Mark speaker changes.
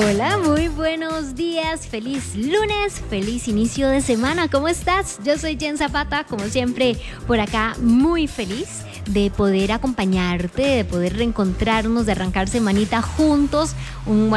Speaker 1: Hola, muy buenos días, feliz lunes, feliz inicio de semana, ¿cómo estás? Yo soy Jen Zapata, como siempre por acá muy feliz de poder acompañarte, de poder reencontrarnos, de arrancar semanita juntos, un